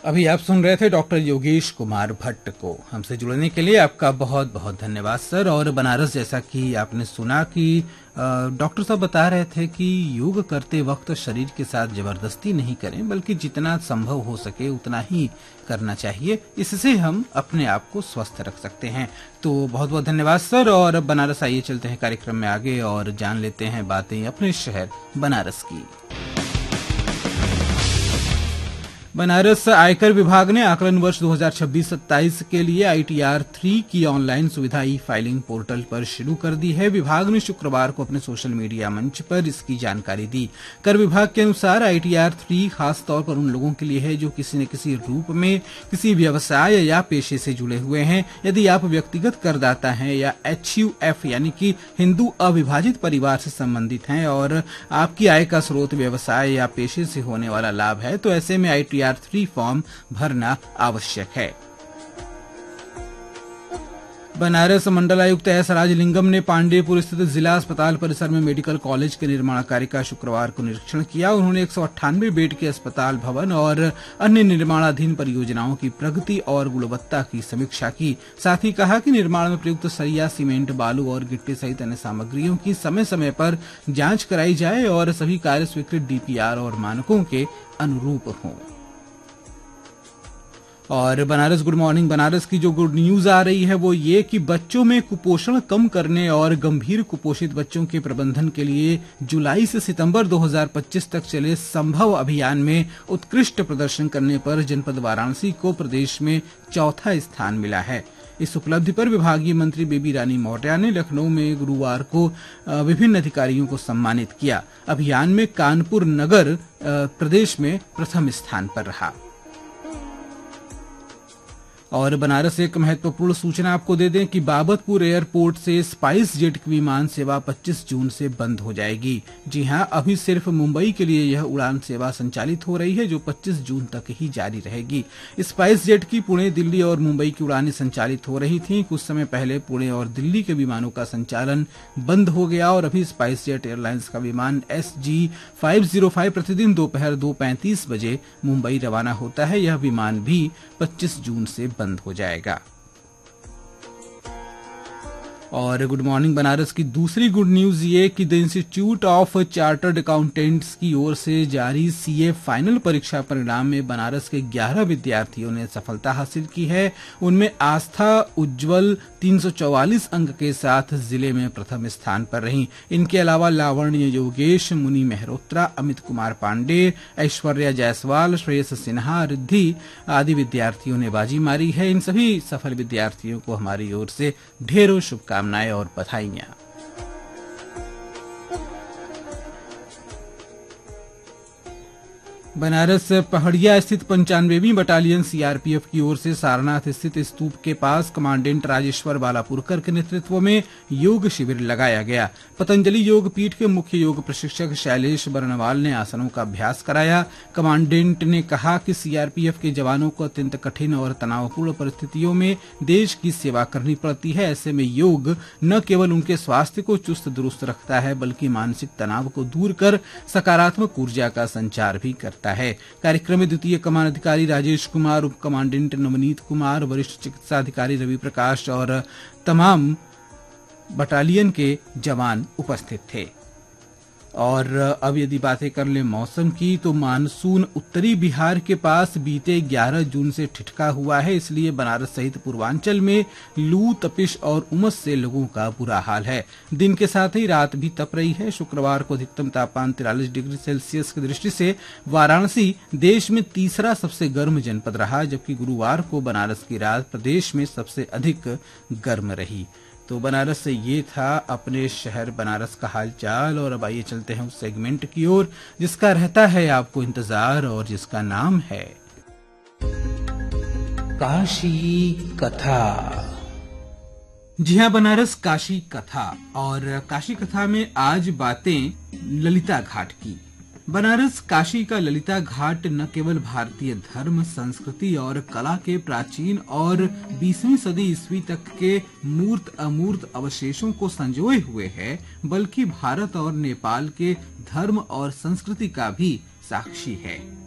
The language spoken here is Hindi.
अभी आप सुन रहे थे डॉक्टर योगेश कुमार भट्ट को। हमसे जुड़ने के लिए आपका बहुत बहुत धन्यवाद सर। और बनारस, जैसा कि आपने सुना कि डॉक्टर साहब बता रहे थे कि योग करते वक्त शरीर के साथ जबरदस्ती नहीं करें, बल्कि जितना संभव हो सके उतना ही करना चाहिए। इससे हम अपने आप को स्वस्थ रख सकते हैं। तो बहुत बहुत धन्यवाद सर। और बनारस आइए चलते हैं कार्यक्रम में आगे और जान लेते हैं बातें अपने शहर बनारस की। बनारस आयकर विभाग ने आकलन वर्ष 2026-27 के लिए ITR 3 की ऑनलाइन सुविधा ई फाइलिंग पोर्टल पर शुरू कर दी है। विभाग ने शुक्रवार को अपने सोशल मीडिया मंच पर इसकी जानकारी दी। कर विभाग के अनुसार ITR 3 खास तौर पर उन लोगों के लिए है जो किसी न किसी रूप में किसी व्यवसाय या पेशे से जुड़े हुए हैं। यदि आप व्यक्तिगत करदाता हैं या HUF यानी कि हिंदू अविभाजित परिवार से संबंधित हैं और आपकी आय का स्रोत व्यवसाय या पेशे से होने वाला लाभ है, तो ऐसे में ITR 3 फॉर्म भरना आवश्यक है। बनारस मंडलायुक्त एस राजलिंगम ने पांडेयपुर स्थित जिला अस्पताल परिसर में मेडिकल कॉलेज के निर्माण कार्य का शुक्रवार को निरीक्षण किया। उन्होंने 198 बेड के अस्पताल भवन और अन्य निर्माणाधीन परियोजनाओं की प्रगति और गुणवत्ता की समीक्षा की। साथ ही कहा कि निर्माण में प्रयुक्त सरिया, सीमेंट, बालू और गिट्टी सहित अन्य सामग्रियों की समय समय पर जांच कराई जाए और सभी कार्य स्वीकृत DPR और मानकों के अनुरूप हों। और बनारस गुड मॉर्निंग बनारस की जो गुड न्यूज आ रही है वो ये कि बच्चों में कुपोषण कम करने और गंभीर कुपोषित बच्चों के प्रबंधन के लिए जुलाई से सितंबर 2025 तक चले संभव अभियान में उत्कृष्ट प्रदर्शन करने पर जनपद वाराणसी को प्रदेश में चौथा स्थान मिला है। इस उपलब्धि पर विभागीय मंत्री बेबी रानी मौर्य ने लखनऊ में गुरुवार को विभिन्न अधिकारियों को सम्मानित किया। अभियान में कानपुर नगर प्रदेश में प्रथम स्थान पर रहा। और बनारस एक महत्वपूर्ण सूचना आपको दे दें कि बाबतपुर एयरपोर्ट से स्पाइस जेट की विमान सेवा 25 जून से बंद हो जाएगी। जी हां, अभी सिर्फ मुंबई के लिए यह उड़ान सेवा संचालित हो रही है जो 25 जून तक ही जारी रहेगी। स्पाइस जेट की पुणे, दिल्ली और मुंबई की उड़ानें संचालित हो रही थीं। कुछ समय पहले पुणे और दिल्ली के विमानों का संचालन बंद हो गया और अभी स्पाइस जेट एयरलाइंस का विमान SG 505 प्रतिदिन दोपहर 2:35 बजे मुंबई रवाना होता है। यह विमान भी 25 जून से बंद हो जाएगा। और गुड मॉर्निंग बनारस की दूसरी गुड न्यूज ये कि the institute of chartered accountants की ओर से जारी CA फाइनल परीक्षा परिणाम में बनारस के 11 विद्यार्थियों ने सफलता हासिल की है। उनमें आस्था उज्जवल 344 अंक के साथ जिले में प्रथम स्थान पर रहीं। इनके अलावा लावण्य योगेश, मुनि मेहरोत्रा, अमित कुमार पांडे, ऐश्वर्या जायसवाल, श्रेयस सिन्हा, रिद्धि आदि विद्यार्थियों ने बाजी मारी है। इन सभी सफल विद्यार्थियों को हमारी ओर से ढेरों शुभकामनाएं और बधाइयां। बनारस पहाड़िया स्थित 95वीं बटालियन CRPF की ओर से सारनाथ स्थित स्तूप के पास कमांडेंट राजेश्वर बालापुरकर के नेतृत्व में योग शिविर लगाया गया। पतंजलि योग पीठ के मुख्य योग प्रशिक्षक शैलेश बर्णवाल ने आसनों का अभ्यास कराया। कमांडेंट ने कहा कि CRPF के जवानों को अत्यंत कठिन और तनावपूर्ण परिस्थितियों में देश की सेवा करनी पड़ती है। ऐसे में योग न केवल उनके स्वास्थ्य को चुस्त दुरुस्त रखता है, बल्कि मानसिक तनाव को दूर कर सकारात्मक ऊर्जा का संचार भी करता है। कार्यक्रम में द्वितीय कमान अधिकारी राजेश कुमार, उप कमांडेंट नवनीत कुमार, वरिष्ठ चिकित्सा अधिकारी रवि प्रकाश और तमाम बटालियन के जवान उपस्थित थे। और अब यदि बातें कर ले मौसम की, तो मानसून उत्तरी बिहार के पास बीते 11 जून से ठिठका हुआ है। इसलिए बनारस सहित पूर्वांचल में लू, तपिश और उमस से लोगों का बुरा हाल है। दिन के साथ ही रात भी तप रही है। शुक्रवार को अधिकतम तापमान 43 डिग्री सेल्सियस की दृष्टि से वाराणसी देश में तीसरा सबसे गर्म जनपद रहा, जबकि गुरुवार को बनारस की रात प्रदेश में सबसे अधिक गर्म रही। तो बनारस से ये था अपने शहर बनारस का हालचाल। और अब आइए चलते हैं उस सेगमेंट की ओर जिसका रहता है आपको इंतजार और जिसका नाम है काशी कथा। जी हाँ, बनारस काशी कथा। और काशी कथा में आज बातें ललिता घाट की। बनारस काशी का ललिता घाट न केवल भारतीय धर्म, संस्कृति और कला के प्राचीन और 20वीं सदी ईस्वी तक के मूर्त अमूर्त अवशेषों को संजोए हुए है, बल्कि भारत और नेपाल के धर्म और संस्कृति का भी साक्षी है।